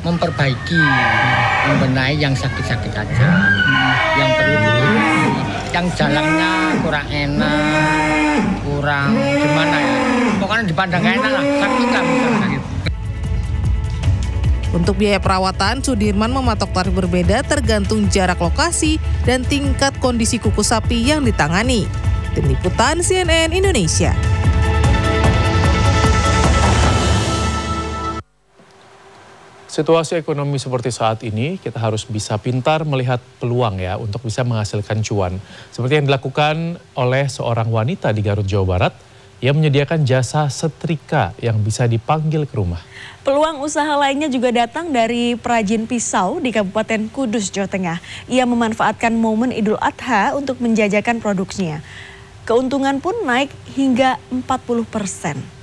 memperbaiki, membenahi yang sakit-sakit aja, yang perlu dibenahi, yang jalannya kurang enak, kurang gimana ya, pokoknya dipandang gak enak lah, sakit lah misalnya gitu. Untuk biaya perawatan, Sudirman mematok tarif berbeda tergantung jarak lokasi dan tingkat kondisi kuku sapi yang ditangani. Tim Liputan CNN Indonesia. Situasi ekonomi seperti saat ini, kita harus bisa pintar melihat peluang ya untuk bisa menghasilkan cuan. Seperti yang dilakukan oleh seorang wanita di Garut, Jawa Barat, yang menyediakan jasa setrika yang bisa dipanggil ke rumah. Peluang usaha lainnya juga datang dari perajin pisau di Kabupaten Kudus, Jawa Tengah. Ia memanfaatkan momen Idul Adha untuk menjajakan produksinya. Keuntungan pun naik hingga 40%.